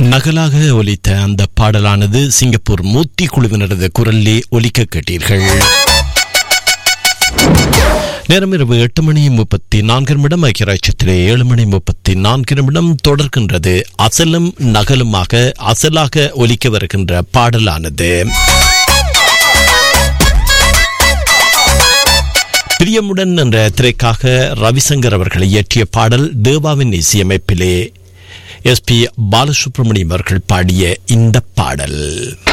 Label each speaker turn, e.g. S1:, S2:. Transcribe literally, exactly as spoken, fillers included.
S1: நகலாக ஒலித்த அந்த பாடலானது சிங்கப்பூர் மூர்த்தி குழுவினரது குரலிலே ஒலிக்க கேட்டீர்கள். நேரம் இரவு எட்டு மணி முப்பத்தி நான்கு நிமிடம். ஐக்கியராட்சியத்திலே ஏழு மணி முப்பத்தி நான்கு நிமிடம் தொடர்கின்றது. அசலும் நகலுமாக அசலாக ஒலிக்க வருகின்ற பாடலானது பிரியமுடன் என்ற திரைக்காக ரவிசங்கர் அவர்கள் இயற்றிய பாடல். தேவாவின் இசையமைப்பிலே எஸ் பி பாலசுப்ரமணியம் அவர்கள் பாடிய இந்த பாடல்.